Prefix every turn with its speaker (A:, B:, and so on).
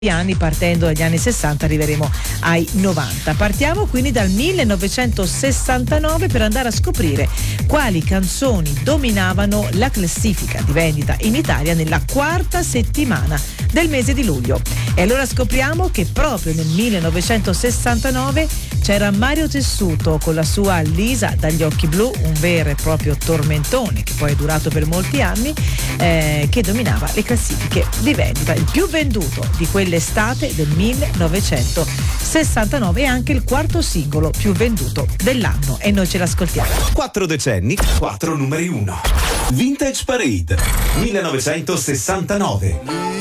A: anni, partendo dagli anni 60 arriveremo ai 90. Partiamo quindi dal 1969 per andare a scoprire quali canzoni dominavano la classifica di vendita in Italia nella quarta settimana del mese di luglio. E allora scopriamo che proprio nel 1969 c'era Mario Tessuto con la sua Lisa dagli occhi blu, un vero e proprio tormentone che poi è durato per molti anni, che dominava le classifiche di vendita, il più venduto di quell'estate del 1969 e anche il quarto singolo più venduto dell'anno, e noi ce l'ascoltiamo.
B: 4 decenni, 4 numeri 1. Vintage Parade 1969.